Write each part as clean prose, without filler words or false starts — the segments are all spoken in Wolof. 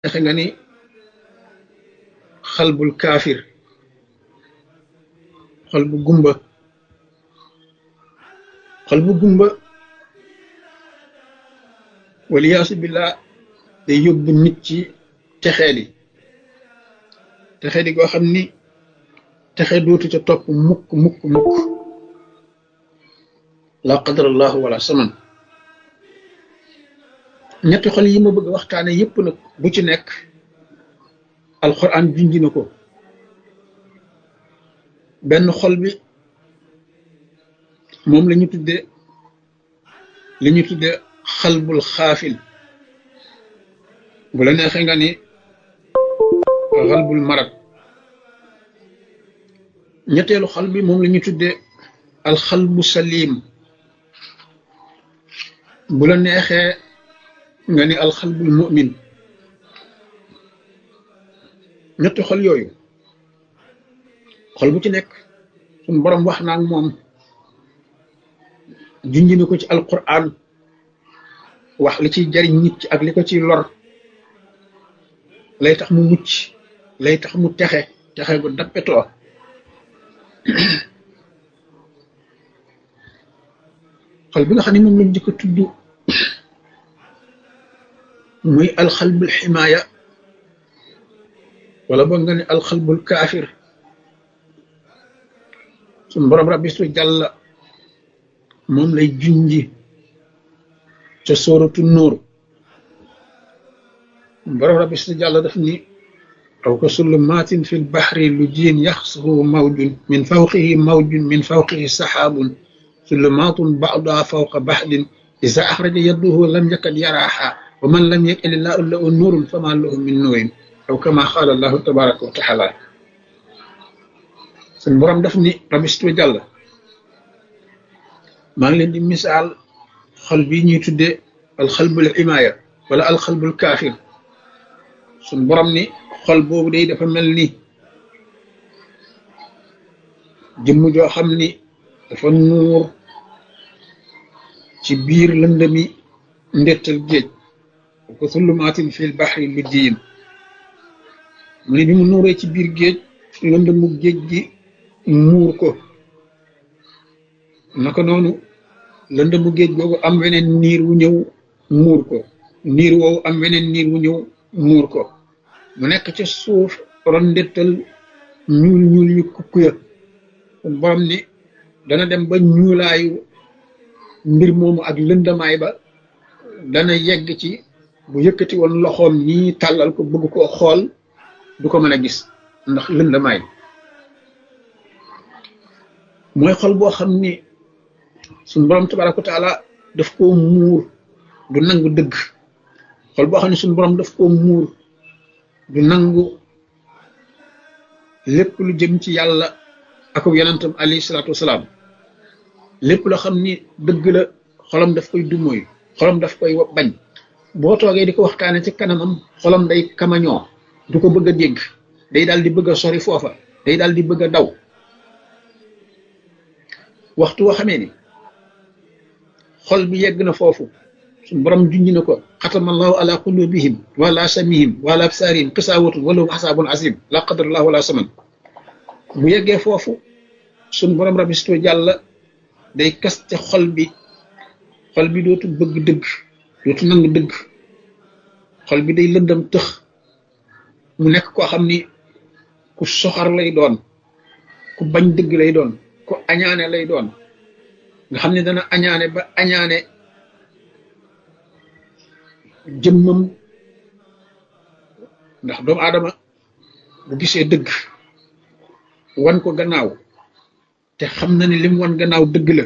neexe nga ni xalbul kaafir xol bu gumba xol bu gumba waliyaasu billah day yóbbu nit ci texeedi texeedi goo xam ni texe dootu ca topp mukk mukk mukk la qadarallahu wala saman ñetti xol yi ma bëgg waxtaane yépp nag bu ci nekk alquran junji na ko benn xol bi moom la ñu tudde xalbul xaafil bu la neexee nga ni xalbul marad ñetteelu xol bi moom la ñu tudde alxalbu salim bu la neexee nga ni alxalbul mu'min ñetti xol yooyu xol bu ci nekk suñ borom wax na ak moom junj na ko ci alquran wax li ciy jariñ nit ci ak li ko ciy lor lay tax mu mucc lay tax mu texe gu dappetoo xol bi nga xam ne moom lañ njëkk a tudd muy alxalbul ximaaya wala boog nga ne alxalbul kaafir suñ borom rabbi su jàlla moom lay junji ca sóoratu nuur borom rabbi su jàlla daf ni aw ka sullumaatin fi lbaxri lu jiin yaxsuhu mawjun min fawqihi saxaabun sullumaatun ba'duha fawqa baxdin iza axraja yadduhu lam yakad yaraaha wa man lam yakun illaahu lahu nuurun fama lahu min nuurin aw kama qaala allahu tabaraka wa taala suñ borom daf ni rabbi su jàlla maa ngi leen di misaal xol bi ñuy tudde alxalbul imaaya wala alxalbul kaafir suñ borom ni xol boobu day dafa mel ni jëmm joo xam ni dafa nuur ci biir lëndami ndettal géej ko sullumaatin fil baxri lu jiin mu ne bi mu nuuree ci biir géej lëndëmu géej gi muur ko naka noonu lëndëmu géej googu am weneen niir wu ñëw muur ko niir woowu am weneen niir wu ñëw muur ko mu nekk ca suuf ron ndettal ñuul yu kukkuya kon borom ni dana dem ba ñuulaayu mbir moomu ak lëndamaay ba dana yegg ci bu yëkkati woon loxoom nii tàllal ko bëgg koo xool du ko mën a gis ndax lëndamaay mooy xol boo xam ni suñ borom tabaraka wa taala daf koo muur du nangu dëgg xol boo xam ne suñ borom daf koo muur du nangu lépp lu jëm ci yàlla ak yonentam alayhi salaatu wasalaam lépp loo xam ni dëgg la xolam daf koy dumóoy xolam daf koy bañ boo toogee di ko waxtaane ci kanamam xolam day kamañoo du ko bëgg a dégg day daal di bëgg a sori foofa day daal di bëgg a daw waxtu woo xamee ni xol bi yegg na foofu suñ borom junj na ko xatamallahu ala qulubihim wala samihim wala absaarihim xisaawatun walahum asaabun asim la qadarallahu wala saman bu yeggee foofu suñ borom rabbi sto jàlla day kaste xol bi dootu bëgg dëgg dootu nangu dëgg xol bi day lëndam tëx mu nekk koo xam ni ku soxar lay doon ku bañ dëgg lay doon ku añaane lay doon nga xam ne dana añaane ba añaane jëmmam ndax doomu aadama bu gisee dëgg wan ko gannaaw te xam na ni lim wan gannaaw dëgg la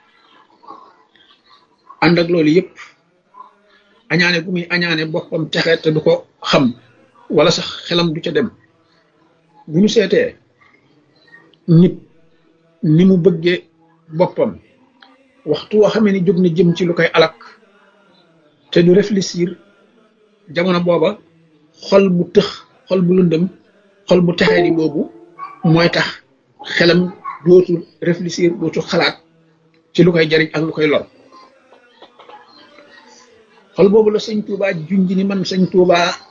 ànd ak loolu yëpp añaane bu muy añaane boppam texe te du ko xam wala sax xelam du ca dem bu ñu seetee nit ni mu bëggee boppam waxtu woo xamee ni jóg na jëm ci lu koy alak te du réfléchir jamono booba xol bu tëx xol bu lëndëm xol bu texee di boobu mooy tax xelam dootul réfléchir dootul xalaat ci lu koy jariñ ak lu koy lor xol boobu la sëñ Tuubaa junj ni man sëñ Tuubaa